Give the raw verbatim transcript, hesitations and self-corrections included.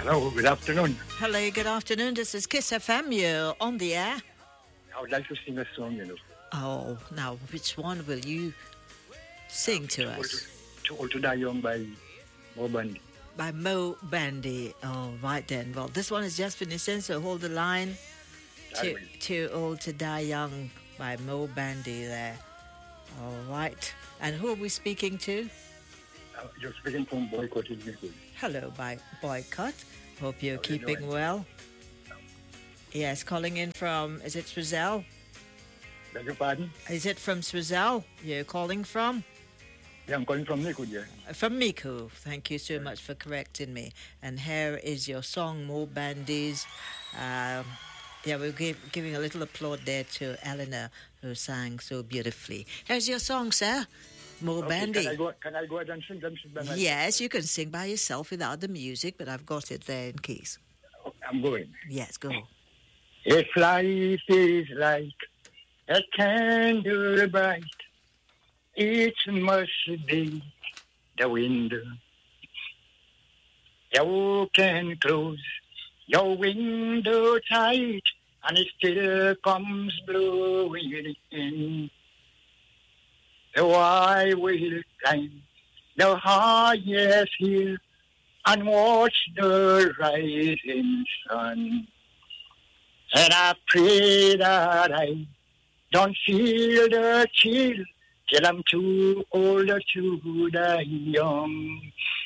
Hello, good afternoon. Hello, good afternoon. This is Kiss F M. You're on the air. I would like to sing a song, you know. Oh, now which one will you sing to Too Old us? to, Too Old to Die Young by Mo Bundy. By Mo Bandy. All right then. Well, this one has just finished, so hold the line. I Too, will. Too Old to Die Young by Mo Bandy there. All right. And who are we speaking to? Uh, you're speaking from Boycott in Liquid. Hello, by Boycott. Hope you're How are you keeping doing? well. Yes, calling in from, is it Swizzell? Beg your pardon? Is it from Swizzell you're calling from? Yeah, I'm calling from Liquid, yeah. From Miku. Thank you so much for correcting me. And here is your song, Mo Bandies. Um, yeah, we're give, giving a little applaud there to Eleanor, who sang so beautifully. Here's your song, sir. Mo Okay, Bandy. can I go, can I go ahead and sing them? Sing by myself? Yes, you can sing by yourself without the music, but I've got it there in case. I'm going. Yes, go. If life is like a candle bright, it must be the window. You can close your window tight, and it still comes blowing in. So I will climb the highest hill and watch the rising sun. And I pray that I don't feel the chill till I'm too old to die young.